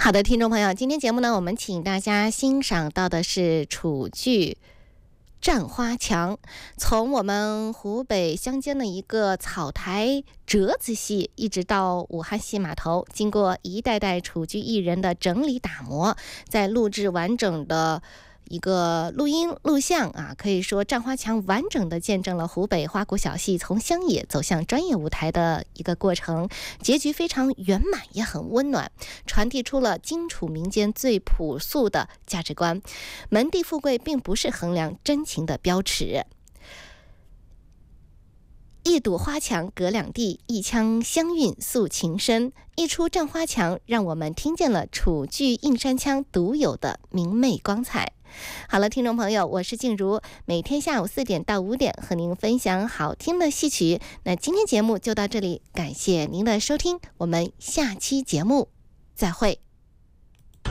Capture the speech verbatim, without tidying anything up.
好的，听众朋友，今天节目呢，我们请大家欣赏到的是楚剧战花墙。从我们湖北乡间的一个草台折子戏，一直到武汉戏码头，经过一代代楚剧艺人的整理打磨，再录制完整的一个录音录像啊，可以说战花墙完整的见证了湖北花鼓小戏从乡野走向专业舞台的一个过程，结局非常圆满，也很温暖，传递出了荆楚民间最朴素的价值观。门第富贵并不是衡量真情的标尺。一堵花墙隔两地，一腔香韵诉情深。一出战花墙，让我们听见了楚剧映山腔独有的明媚光彩。好了，听众朋友，我是静茹，每天下午四点到五点和您分享好听的戏曲。那今天节目就到这里，感谢您的收听，我们下期节目再会。